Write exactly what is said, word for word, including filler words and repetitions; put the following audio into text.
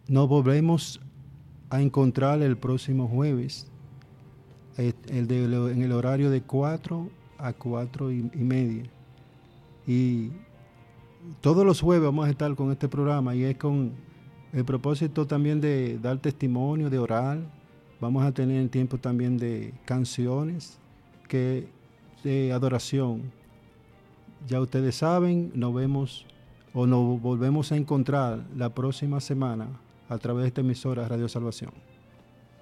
nos volvemos a encontrar el próximo jueves, el, el de, en el horario de cuatro a cuatro y, y media. Y todos los jueves vamos a estar con este programa y es con el propósito también de dar testimonio, de orar. Vamos a tener tiempo también de canciones, que, de adoración. Ya ustedes saben, nos vemos o nos volvemos a encontrar la próxima semana a través de esta emisora Radio Salvación.